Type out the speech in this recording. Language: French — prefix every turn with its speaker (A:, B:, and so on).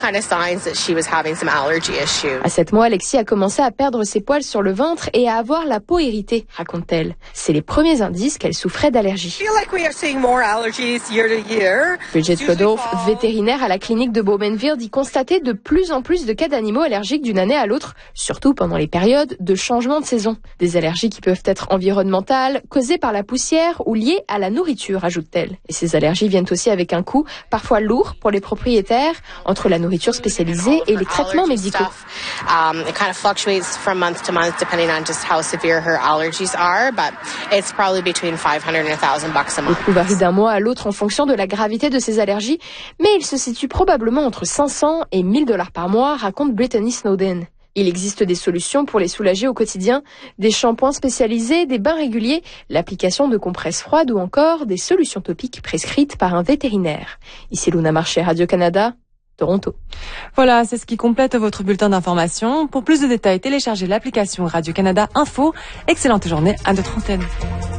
A: À 7 mois, Alexis a commencé à perdre ses poils sur le ventre et à avoir la peau irritée, raconte-t-elle. C'est les premiers indices qu'elle souffrait d'allergies. Bridget Godolph, vétérinaire à la clinique de Bowmanville, dit constater de plus en plus de cas d'animaux allergiques d'une année à l'autre, surtout pendant les périodes de changement de saison. Des allergies qui peuvent être environnementales, causées par la poussière ou liées à la nourriture, ajoute-t-elle. Et ces allergies viennent aussi avec un coût parfois lourd pour les propriétaires, entre la nourriture spécialisée et les traitements médicaux. Le coût varie d'un mois à l'autre en fonction de la gravité de ses allergies, mais il se situe probablement entre 500 et 1000 $ par mois, raconte Brittany Snowden. Il existe des solutions pour les soulager au quotidien, des shampoings spécialisés, des bains réguliers, l'application de compresses froides ou encore des solutions topiques prescrites par un vétérinaire. Ici Luna Marché, Radio-Canada, Toronto.
B: Voilà, c'est ce qui complète votre bulletin d'information. Pour plus de détails, téléchargez l'application Radio-Canada Info. Excellente journée à notre antenne.